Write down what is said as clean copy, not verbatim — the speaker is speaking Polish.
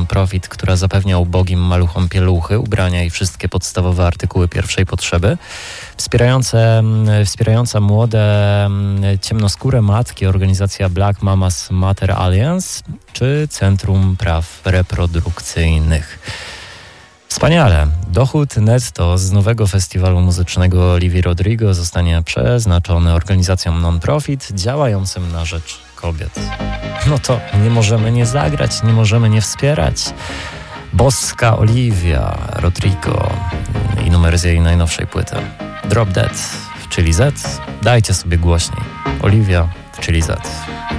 non-profit, która zapewnia ubogim maluchom pieluchy, ubrania i wszystkie podstawowe artykuły pierwszej potrzeby. Wspierająca młode, ciemnoskóre matki organizacja Black Mamas Matter Alliance czy Centrum Praw Reprodukcyjnych. Wspaniale. Dochód netto z nowego festiwalu muzycznego Olivii Rodrigo zostanie przeznaczony organizacjom non-profit działającym na rzecz kobiet. No to nie możemy nie zagrać, nie możemy nie wspierać. Boska Olivia Rodrigo i numer z jej najnowszej płyty. Drop Dead w Chili Z. Dajcie sobie głośniej. Olivia w Chili Z.